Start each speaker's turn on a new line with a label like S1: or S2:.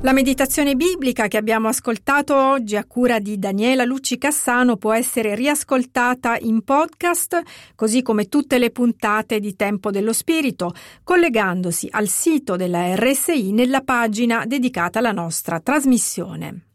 S1: La meditazione biblica che abbiamo ascoltato oggi a cura di Daniela Lucci Cassano può essere riascoltata in podcast, così come tutte le puntate di Tempo dello Spirito, collegandosi al sito della RSI nella pagina dedicata alla nostra trasmissione.